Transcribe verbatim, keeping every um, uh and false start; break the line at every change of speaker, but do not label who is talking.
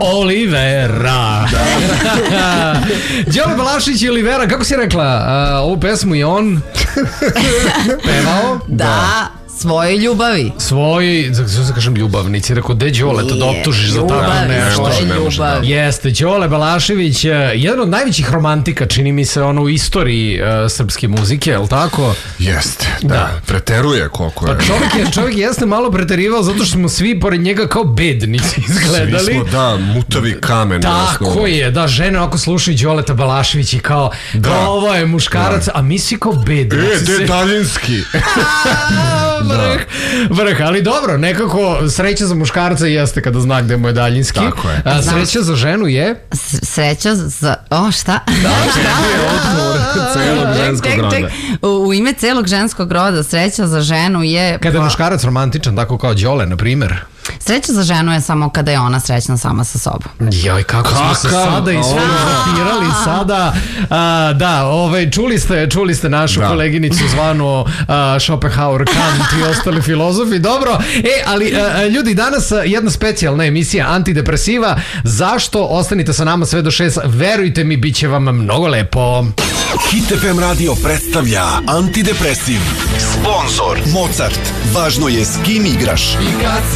Olivera. Đole Balašević i Olivera, kako si rekla, uh, ovu pesmu i on pevao?
Da, da. Svoje ljubavi.
Svoji, zato se kažem ljubavnici, rekao, de Đole, to da optužiš za tako nešto. Jeste, Đole Balašević, jedan od najvećih romantika, čini mi se, ono u istoriji uh, srpske muzike, je li tako?
Jeste, da, da. Preteruje koliko je.
Pa čovjek, je, čovjek jeste malo preterivao zato što smo svi pored njega kao bednici izgledali.
Svi smo, da, mutavi kamen.
Tako
jasno.
je, da, žene ako slušaju Đoleta Balašević i kao, da. Kao ovo je muškarac, da. A mi svi kao bednici.
E, de daljinski.
Vrh, vrh, ali dobro, nekako sreća za muškarca jeste kada zna gde mu je daljinski.
Tako je.
A, sreća za ženu je?
S sreća za... O, šta?
Da, šta je odgovor celog ženskog roda?
U ime celog ženskog roda sreća za ženu je...
Kada je muškarac romantičan, tako kao Đole, na primer.
Sreća za ženu je samo kada je ona srećna sama sa sobom.
Joj, kako smo se sada isfilozofirali sada. A, da, ovaj, čuli ste, čuli ste našu da. Koleginicu zvanu a, Schopenhauer, Kant i ostali filozofi. Dobro, e, ali a, ljudi, danas jedna specijalna emisija Antidepresiva. Zašto? Ostanite sa nama sve do šest. Verujte mi, bit će vam mnogo lepo.
Hit F M radio predstavlja Antidepresiv. Sponzor Mozart. Važno je s kim igraš.